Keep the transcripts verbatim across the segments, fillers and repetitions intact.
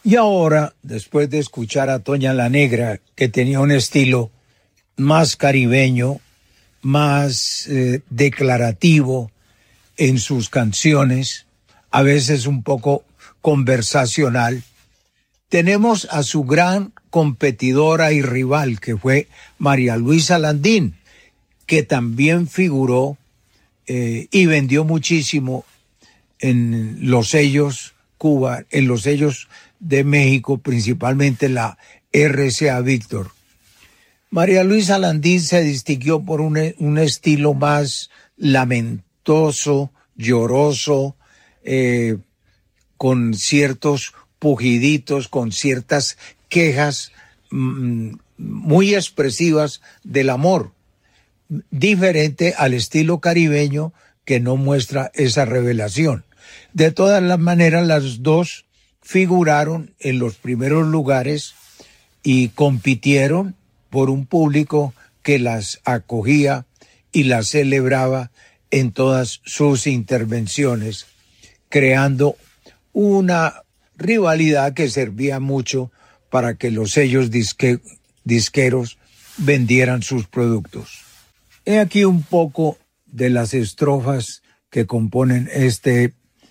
Y ahora, después de escuchar a Toña la Negra, que tenía un estilo más caribeño, más eh, declarativo en sus canciones, a veces un poco conversacional, tenemos a su gran competidora y rival, que fue María Luisa Landín, que también figuró eh, y vendió muchísimo en los sellos Cuba, en los sellos de México, principalmente la R C A Víctor. María Luisa Landín se distinguió por un, un estilo más lamentoso, lloroso, eh, con ciertos pujiditos, con ciertas quejas mmm, muy expresivas del amor, diferente al estilo caribeño que no muestra esa revelación. De todas las maneras, las dos figuraron en los primeros lugares y compitieron por un público que las acogía y las celebraba en todas sus intervenciones, creando una rivalidad que servía mucho para que los sellos disque, disqueros vendieran sus productos. He aquí un poco de las estrofas que componen este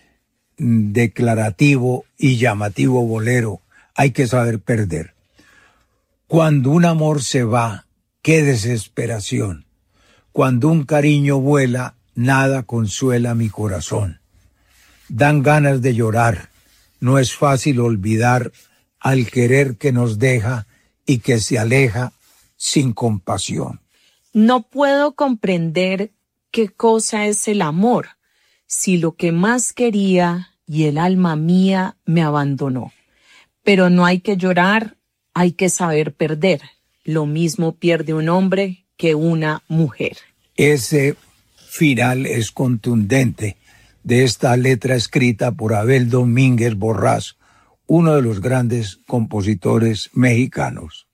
declarativo y llamativo bolero, Hay que saber perder. Cuando un amor se va, qué desesperación. Cuando un cariño vuela, nada consuela mi corazón. Dan ganas de llorar, no es fácil olvidar al querer que nos deja y que se aleja sin compasión. No puedo comprender qué cosa es el amor, si lo que más quería y el alma mía me abandonó. Pero no hay que llorar, hay que saber perder. Lo mismo pierde un hombre que una mujer. Ese final es contundente de esta letra escrita por Abel Domínguez Borrás, uno de los grandes compositores mexicanos.